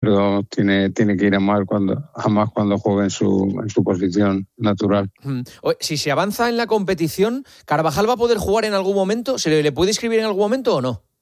pero tiene que ir a más cuando juegue en su posición natural. Si se avanza en la competición, ¿Carvajal va a poder jugar en algún momento? ¿Se le puede inscribir en algún momento o no?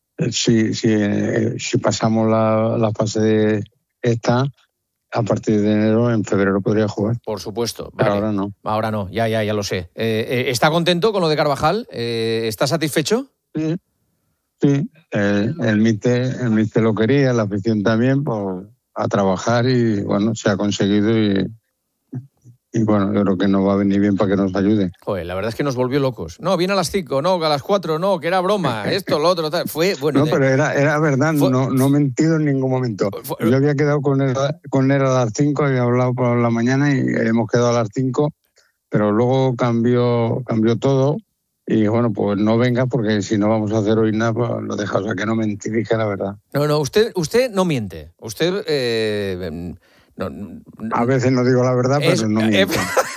Si pasamos la fase de esta, a partir de enero, en febrero podría jugar. Por supuesto. Pero vale. ahora no. Ahora no, ya lo sé. ¿Está contento con lo de Carvajal? ¿Está satisfecho? Sí. El míster lo quería, la afición también, pues a trabajar y bueno, se ha conseguido y bueno, yo creo que nos va a venir bien para que nos ayude. Joder, la verdad es que nos volvió locos. No, viene a las 5, no, a las 4, no, que era broma, esto, lo otro, tal. Fue, bueno... No, pero era verdad, no he mentido en ningún momento. Yo había quedado con él a las 5, había hablado por la mañana y hemos quedado a las 5, pero luego cambió todo y bueno, pues no venga porque si no vamos a hacer hoy nada, pues lo deja, o sea que no mentí, dije la verdad. No, usted no miente. Usted... A veces no digo la verdad, pero no miento.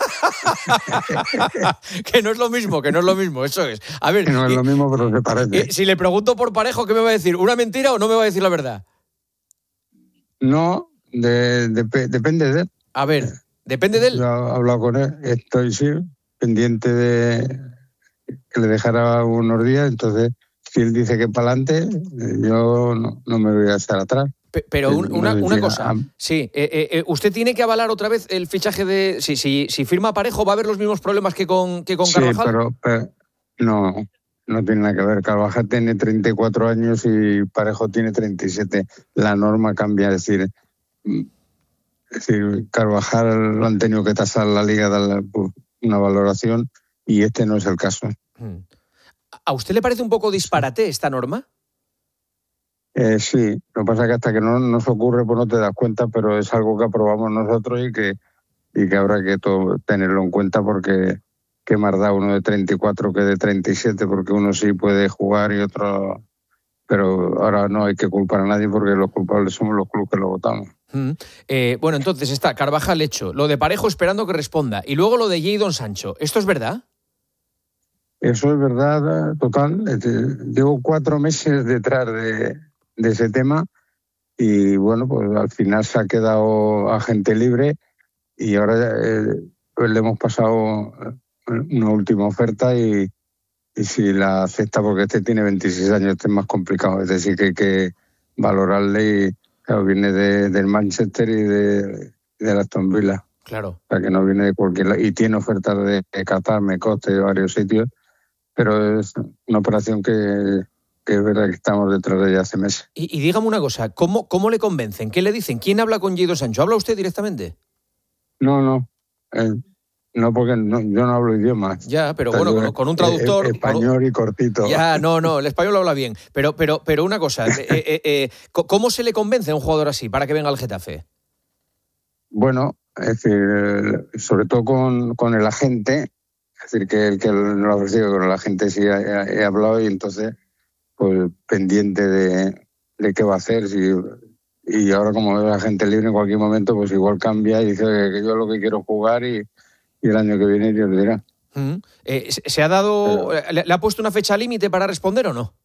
Que no es lo mismo, eso es. A ver, que no es lo mismo, pero se parece. Si le pregunto por Parejo, ¿qué me va a decir? ¿Una mentira o no me va a decir la verdad? No, depende de él. A ver, ¿depende de él? Yo he hablado con él, estoy pendiente de que le dejara unos días, entonces si él dice que para adelante, yo no me voy a estar atrás. Pero una cosa, sí, usted tiene que avalar otra vez el fichaje de... Si firma Parejo, ¿va a haber los mismos problemas que con Carvajal? Sí, pero no tiene nada que ver. Carvajal tiene 34 años y Parejo tiene 37. La norma cambia, es decir, Carvajal lo han tenido que tasar la liga, darle una valoración y este no es el caso. ¿A usted le parece un poco disparate esta norma? Sí, lo que pasa es que hasta que no nos ocurre pues no te das cuenta, pero es algo que aprobamos nosotros y que habrá que tenerlo en cuenta porque qué más da uno de 34 que de 37, porque uno sí puede jugar y otro... Pero ahora no hay que culpar a nadie porque los culpables somos los clubes que lo votamos. Bueno, entonces está Carvajal hecho, lo de Parejo esperando que responda y luego lo de Jadon Sancho. ¿Esto es verdad? Eso es verdad, total. Llevo 4 meses detrás de ese tema y bueno, pues al final se ha quedado agente libre y ahora pues le hemos pasado una última oferta y si la acepta, porque este tiene 26 años, este es más complicado, es decir que hay que valorarle y claro, viene del Manchester y de Aston Villa. Claro. O sea que no viene de cualquier lado y tiene ofertas de Qatar, me consta, de varios sitios, pero es una operación que es verdad que estamos detrás de ella hace meses. Y dígame una cosa, ¿cómo le convencen? ¿Qué le dicen? ¿Quién habla con Jadon Sancho? ¿Habla usted directamente? No, porque yo no hablo idiomas. Ya, pero bueno, con un traductor... Español y cortito. Ya, no, el español lo habla bien. Pero una cosa, ¿cómo se le convence a un jugador así para que venga al Getafe? Bueno, es decir, sobre todo con el agente, es decir, que el que no lo ha ofrecido, con el agente sí he hablado y entonces, pues pendiente de qué va a hacer. Y ahora como es agente libre en cualquier momento, pues igual cambia y dice que yo lo que quiero jugar y el año que viene Dios dirá. ¿Se ha dado, le ha puesto una fecha límite para responder o no?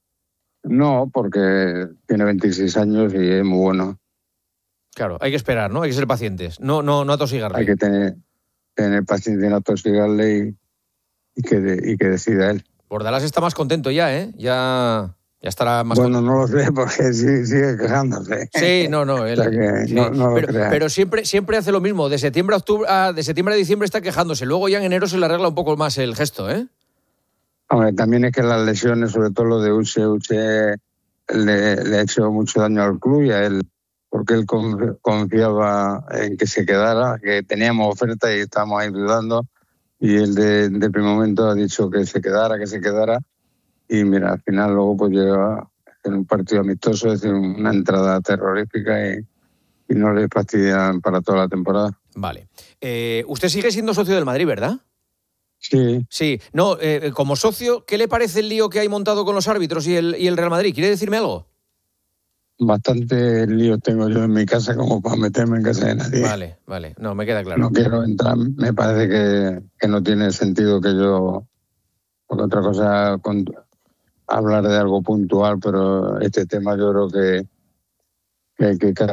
No, porque tiene 26 años y es muy bueno. Claro, hay que esperar, ¿no? Hay que ser pacientes, no atosigarle. Hay que tener paciencia, no atosigarle y que decida él. Bordalás está más contento ya, ¿eh? Ya estará más contento. Bueno, no lo sé, porque sigue quejándose. Sí, no. Él, o sea que sí. no lo creas. Pero siempre hace lo mismo. De septiembre a diciembre está quejándose. Luego ya en enero se le arregla un poco más el gesto, ¿eh? Hombre, también es que las lesiones, sobre todo lo de Uche le ha hecho mucho daño al club y a él, porque él confiaba en que se quedara, que teníamos oferta y estábamos ahí dudando. Y él de primer momento ha dicho que se quedara. Y mira, al final luego pues llega en un partido amistoso, es decir, una entrada terrorífica y no le fastidian para toda la temporada. Vale. Usted sigue siendo socio del Madrid, ¿verdad? Sí. Sí. No, como socio, ¿qué le parece el lío que hay montado con los árbitros y el Real Madrid? ¿Quiere decirme algo? Bastante lío tengo yo en mi casa como para meterme en casa de nadie. Vale. No, me queda claro. No quiero entrar, me parece que no tiene sentido que yo... Porque otra cosa... hablar de algo puntual, pero este tema yo creo que